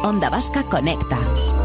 Onda Vasca Conecta.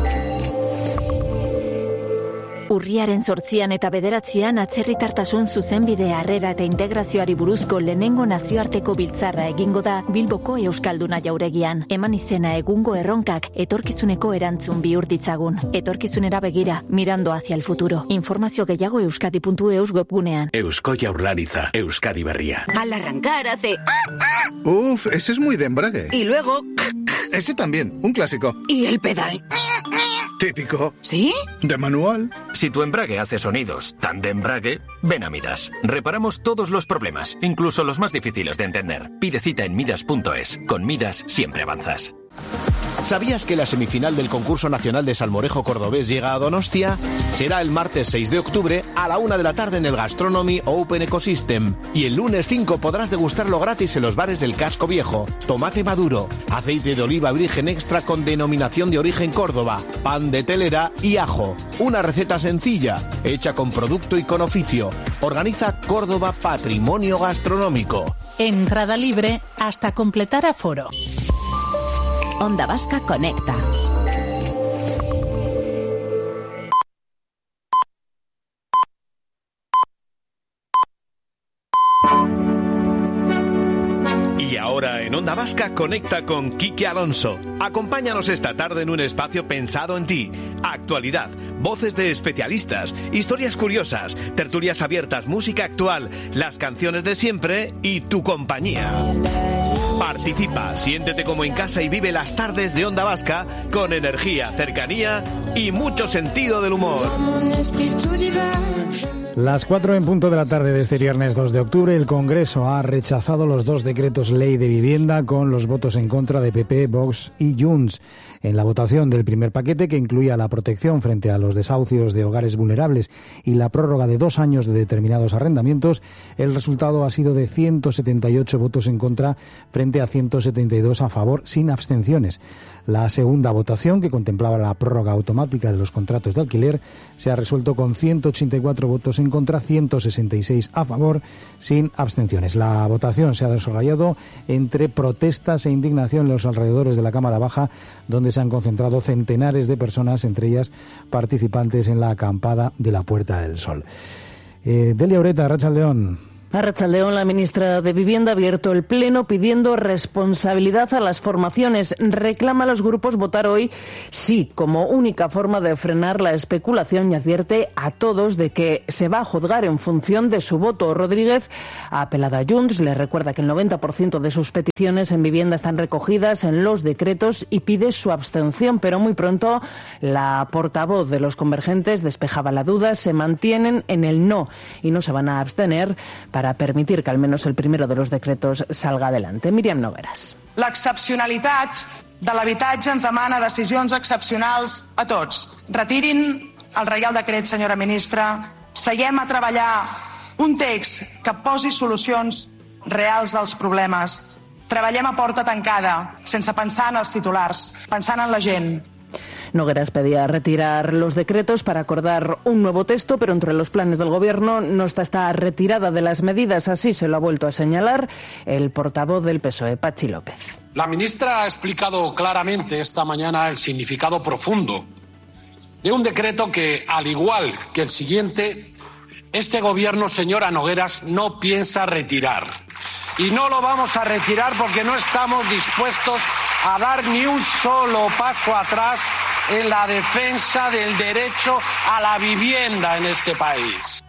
Urriaren 8 eta 9 atzerritartasun zuzenbide harrera eta integrazioari buruzko lehenengo nazioarteko biltzarra egingo da Bilboko Euskalduna jauregian. Eman izena egungo erronkak etorkizuneko erantzun bihur ditzagun. Etorkizunera begira, mirando hacia el futuro. Informazio gehiago euskadi.eus webgunean. Eusko Jaurlaritza, Euskadi Berria. Al arrancar hace... Uf, ese es muy de embrague. Y luego... Ese también, un clásico. ¿Y el pedal? Típico. ¿Sí? De manual. Si tu embrague hace sonidos tan de embrague, ven a Midas. Reparamos todos los problemas, incluso los más difíciles de entender. Pide cita en midas.es. Con Midas siempre avanzas. ¿Sabías que la semifinal del concurso nacional de salmorejo cordobés llega a Donostia? Será el martes 6 de octubre a la 1 de la tarde en el Gastronomy Open Ecosystem. Y el lunes 5 podrás degustarlo gratis en los bares del Casco Viejo. Tomate maduro, aceite de oliva virgen extra con denominación de origen Córdoba, pan de telera y ajo. Una receta sencilla, hecha con producto y con oficio. Organiza Córdoba Patrimonio Gastronómico. Entrada libre hasta completar aforo. Onda Vasca Conecta. Y ahora en Onda Vasca conecta con Quique Alonso. Acompáñanos esta tarde en un espacio pensado en ti. Actualidad, voces de especialistas, historias curiosas, tertulias abiertas, música actual, las canciones de siempre y tu compañía. Participa, siéntete como en casa y vive las tardes de Onda Vasca con energía, cercanía y mucho sentido del humor. Las 4 en punto de la tarde de este viernes 2 de octubre, el Congreso ha rechazado los 2 decretos ley de vivienda con los votos en contra de PP, Vox y Junts. En la votación del primer paquete, que incluía la protección frente a los desahucios de hogares vulnerables y la prórroga de 2 años de determinados arrendamientos, el resultado ha sido de 178 votos en contra frente a 172 a favor, sin abstenciones. La segunda votación, que contemplaba la prórroga automática de los contratos de alquiler, se ha resuelto con 184 votos en contra, 166 a favor, sin abstenciones. La votación se ha desarrollado entre protestas e indignación en los alrededores de la Cámara Baja, donde se han concentrado centenares de personas, entre ellas participantes en la acampada de la Puerta del Sol. Delia Ureta, Arratsaldeon. Arratsaldeon, la ministra de Vivienda ha abierto el pleno pidiendo responsabilidad a las formaciones. Reclama a los grupos votar hoy sí como única forma de frenar la especulación y advierte a todos de que se va a juzgar en función de su voto. Rodríguez ha apelado a Junts, le recuerda que el 90% de sus peticiones en vivienda están recogidas en los decretos y pide su abstención, pero muy pronto la portavoz de los convergentes despejaba la duda, se mantienen en el no y no se van a abstener para permitir que al menos el primero de los decretos salga adelante. Míriam Nogueras. L'excepcionalitat de l'habitatge ens demana decisions excepcionals a tots. Retirin el Reial Decret, senyora ministra. Seguem a treballar un text que posi solucions reals als problemes. Treballem a porta tancada, sense pensar en els titulars, pensant en la gent. Nogueras pedía retirar los decretos para acordar un nuevo texto, pero entre los planes del Gobierno no está esta retirada de las medidas. Así se lo ha vuelto a señalar el portavoz del PSOE, Patxi López. La ministra ha explicado claramente esta mañana el significado profundo de un decreto que, al igual que el siguiente, este Gobierno, señora Nogueras, no piensa retirar. Y no lo vamos a retirar porque no estamos dispuestos a dar ni un solo paso atrás en la defensa del derecho a la vivienda en este país.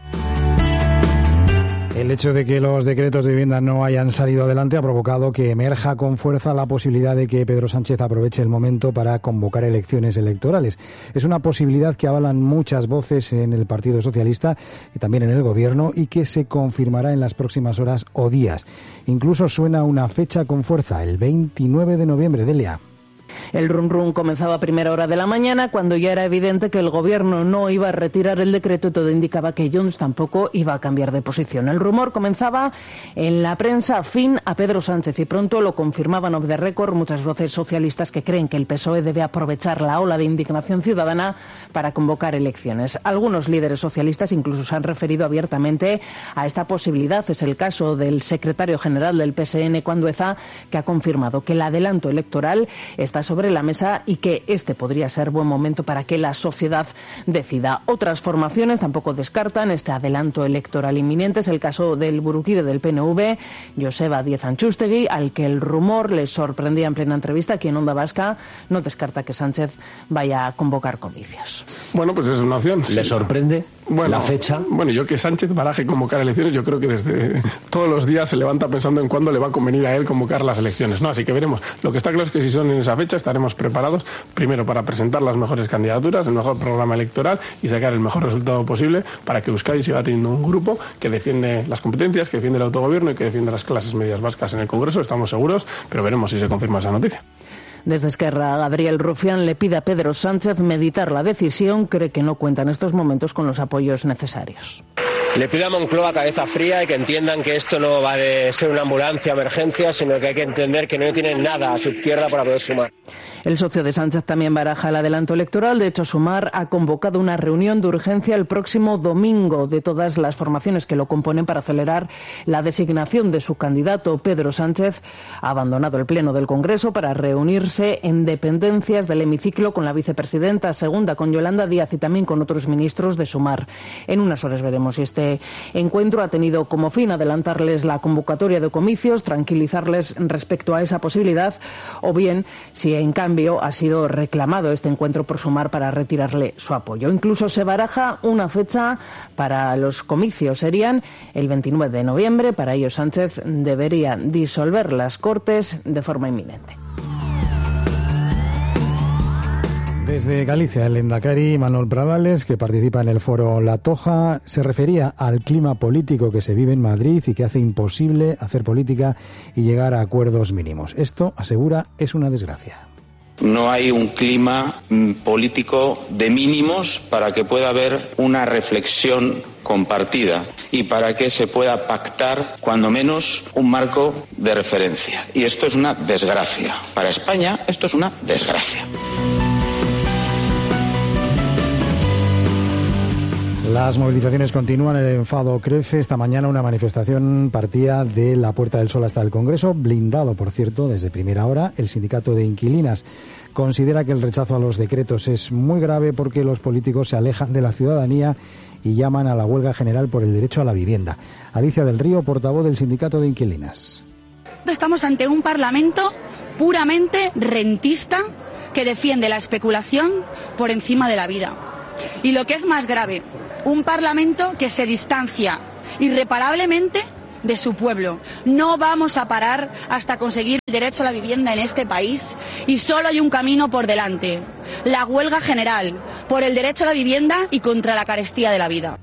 El hecho de que los decretos de vivienda no hayan salido adelante ha provocado que emerja con fuerza la posibilidad de que Pedro Sánchez aproveche el momento para convocar elecciones electorales. Es una posibilidad que avalan muchas voces en el Partido Socialista y también en el Gobierno y que se confirmará en las próximas horas o días. Incluso suena una fecha con fuerza, el 29 de noviembre, Delia. El rum rum comenzaba a primera hora de la mañana, cuando ya era evidente que el Gobierno no iba a retirar el decreto y todo indicaba que Junts tampoco iba a cambiar de posición. El rumor comenzaba en la prensa afín a Pedro Sánchez y pronto lo confirmaban off the record muchas voces socialistas que creen que el PSOE debe aprovechar la ola de indignación ciudadana para convocar elecciones. Algunos líderes socialistas incluso se han referido abiertamente a esta posibilidad. Es el caso del secretario general del PSN, Juan Dueza, que ha confirmado que el adelanto electoral está sobre sobre la mesa y que este podría ser buen momento para que la sociedad decida. Otras formaciones tampoco descartan este adelanto electoral inminente. Es el caso del burukide del PNV, Joseba Díez Antxustegi, al que el rumor le sorprendía en plena entrevista aquí en Onda Vasca. No descarta que Sánchez vaya a convocar comicios. Bueno, pues es una opción. ¿Le sorprende la fecha? Bueno, yo que Sánchez baraje convocar elecciones, yo creo que desde todos los días se levanta pensando en cuándo le va a convenir a él convocar las elecciones, ¿no? Así que veremos. Lo que está claro es que si son en esa fecha estaremos preparados, primero para presentar las mejores candidaturas, el mejor programa electoral y sacar el mejor resultado posible para que Euskadi siga teniendo un grupo que defiende las competencias, que defiende el autogobierno y que defiende las clases medias vascas en el Congreso. Estamos seguros, pero veremos si se confirma esa noticia. Desde Esquerra, Gabriel Rufián le pide a Pedro Sánchez meditar la decisión. Cree que no cuenta en estos momentos con los apoyos necesarios. Le pido a Moncloa cabeza fría y que entiendan que esto no va de ser una ambulancia emergencia, sino que hay que entender que no tienen nada a su izquierda para poder sumar. El socio de Sánchez también baraja el adelanto electoral. De hecho, Sumar ha convocado una reunión de urgencia el próximo domingo de todas las formaciones que lo componen para acelerar la designación de su candidato. Pedro Sánchez ha abandonado el pleno del Congreso para reunirse en dependencias del hemiciclo con la vicepresidenta segunda, con Yolanda Díaz, y también con otros ministros de Sumar. En unas horas veremos si este encuentro ha tenido como fin adelantarles la convocatoria de comicios, tranquilizarles respecto a esa posibilidad, o bien si en cambio ha sido reclamado este encuentro por Sumar para retirarle su apoyo. Incluso se baraja una fecha para los comicios. Serían el 29 de noviembre. Para ello, Sánchez debería disolver las Cortes de forma inminente. Desde Galicia, el lehendakari Manuel Pradales, que participa en el foro La Toja, se refería al clima político que se vive en Madrid y que hace imposible hacer política y llegar a acuerdos mínimos. Esto, asegura, es una desgracia. No hay un clima político de mínimos para que pueda haber una reflexión compartida y para que se pueda pactar, cuando menos, un marco de referencia. Y esto es una desgracia. Para España, esto es una desgracia. Las movilizaciones continúan, el enfado crece. Esta mañana una manifestación partía de la Puerta del Sol hasta el Congreso, blindado, por cierto, desde primera hora. El sindicato de inquilinas considera que el rechazo a los decretos es muy grave porque los políticos se alejan de la ciudadanía y llaman a la huelga general por el derecho a la vivienda. Alicia del Río, portavoz del sindicato de inquilinas. Estamos ante un parlamento puramente rentista que defiende la especulación por encima de la vida. Y lo que es más grave, un parlamento que se distancia irreparablemente de su pueblo. No vamos a parar hasta conseguir el derecho a la vivienda en este país y solo hay un camino por delante: la huelga general por el derecho a la vivienda y contra la carestía de la vida.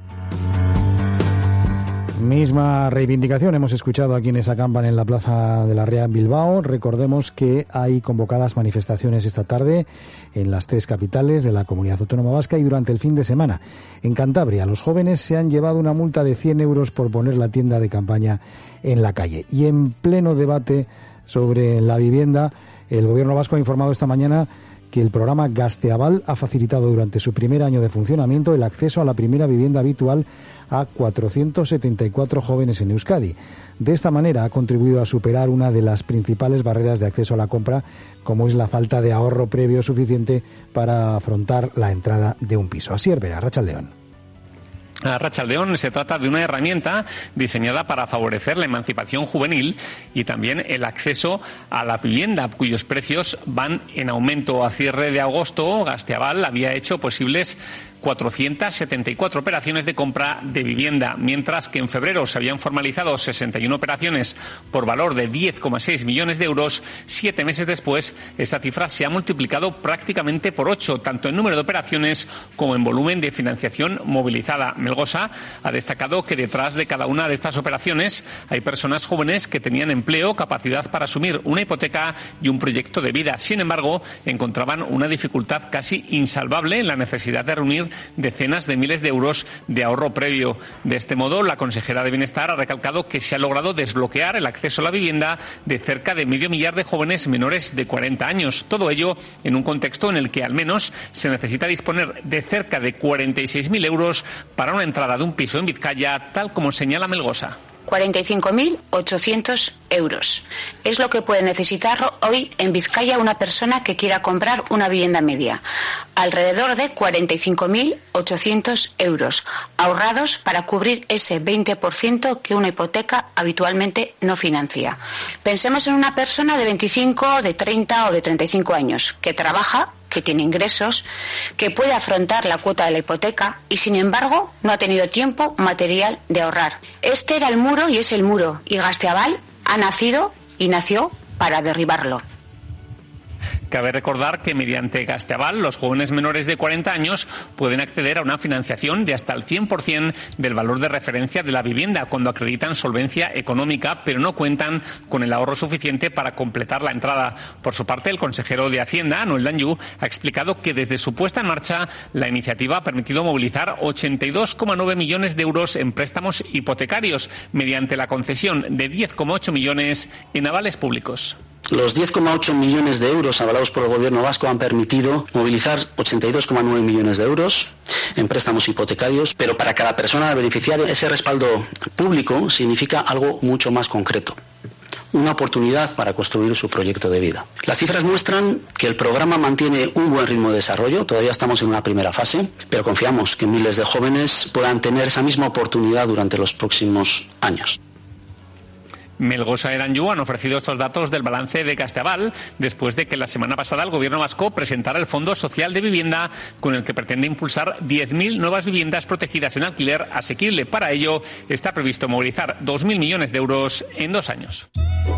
Misma reivindicación hemos escuchado a quienes acampan en la Plaza de la Ría en Bilbao. Recordemos que hay convocadas manifestaciones esta tarde en las 3 capitales de la Comunidad Autónoma Vasca y durante el fin de semana. En Cantabria, los jóvenes se han llevado una multa de 100 euros por poner la tienda de campaña en la calle. Y en pleno debate sobre la vivienda, el Gobierno vasco ha informado esta mañana que el programa Gasteaval ha facilitado durante su primer año de funcionamiento el acceso a la primera vivienda habitual a 474 jóvenes en Euskadi. De esta manera ha contribuido a superar una de las principales barreras de acceso a la compra, como es la falta de ahorro previo suficiente para afrontar la entrada de un piso. Así es, Arratsaldeon. Arratsaldeon, se trata de una herramienta diseñada para favorecer la emancipación juvenil y también el acceso a la vivienda, cuyos precios van en aumento. A cierre de agosto, Gasteaval había hecho posibles 474 operaciones de compra de vivienda, mientras que en febrero se habían formalizado 61 operaciones por valor de 10,6 millones de euros. 7 meses después, esta cifra se ha multiplicado prácticamente por 8, tanto en número de operaciones como en volumen de financiación movilizada. Melgosa ha destacado que detrás de cada una de estas operaciones hay personas jóvenes que tenían empleo, capacidad para asumir una hipoteca y un proyecto de vida. Sin embargo, encontraban una dificultad casi insalvable en la necesidad de reunir decenas de miles de euros de ahorro previo. De este modo, la consejera de Bienestar ha recalcado que se ha logrado desbloquear el acceso a la vivienda de cerca de 500.000 de jóvenes menores de 40 años. Todo ello en un contexto en el que al menos se necesita disponer de cerca de 46.000 euros para una entrada de un piso en Vizcaya, tal como señala Melgosa. 45.800 euros. Es lo que puede necesitar hoy en Vizcaya una persona que quiera comprar una vivienda media. Alrededor de 45.800 euros ahorrados para cubrir ese 20% que una hipoteca habitualmente no financia. Pensemos en una persona de 25, de 30 o de 35 años que trabaja, que tiene ingresos, que puede afrontar la cuota de la hipoteca y, sin embargo, no ha tenido tiempo material de ahorrar. Este era el muro y es el muro, y Gasteaval ha nacido y nació para derribarlo. Cabe recordar que mediante Gasteaval los jóvenes menores de 40 años pueden acceder a una financiación de hasta el 100% del valor de referencia de la vivienda cuando acreditan solvencia económica, pero no cuentan con el ahorro suficiente para completar la entrada. Por su parte, el consejero de Hacienda, Noel Danjou, ha explicado que desde su puesta en marcha la iniciativa ha permitido movilizar 82,9 millones de euros en préstamos hipotecarios mediante la concesión de 10,8 millones en avales públicos. Los 10,8 millones de euros avalados por el Gobierno vasco han permitido movilizar 82,9 millones de euros en préstamos hipotecarios, pero para cada persona beneficiaria ese respaldo público significa algo mucho más concreto. Una oportunidad para construir su proyecto de vida. Las cifras muestran que el programa mantiene un buen ritmo de desarrollo, todavía estamos en una primera fase, pero confiamos que miles de jóvenes puedan tener esa misma oportunidad durante los próximos años. Melgosa y Danjou han ofrecido estos datos del balance de Gasteaval después de que la semana pasada el Gobierno vasco presentara el Fondo Social de Vivienda con el que pretende impulsar 10.000 nuevas viviendas protegidas en alquiler asequible. Para ello está previsto movilizar 2.000 millones de euros en 2 años.